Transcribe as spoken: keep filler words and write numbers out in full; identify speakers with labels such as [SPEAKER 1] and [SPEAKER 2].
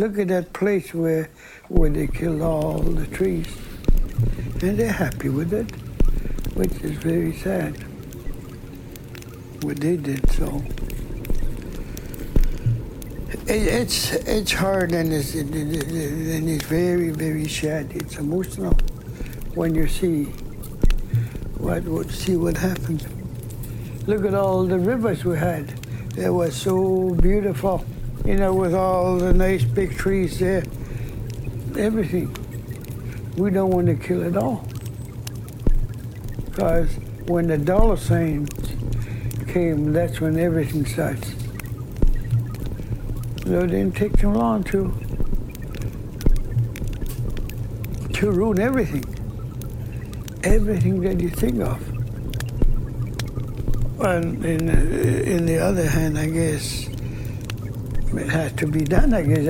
[SPEAKER 1] Look at that place where where they killed all the trees. And they're happy with it, which is very sad. What they did, so. It, it's it's hard and it's, it, it, it, and it's very, very sad. It's emotional when you see what, what see what happened. Look at all the rivers we had. They were so beautiful, you know, with all the nice big trees there. Everything. We don't want to kill it all. Because when the dollar signs came, that's when everything starts. So it didn't take too long to, to ruin everything. Everything that you think of. And in, in the other hand, I guess, it has to be done, I guess.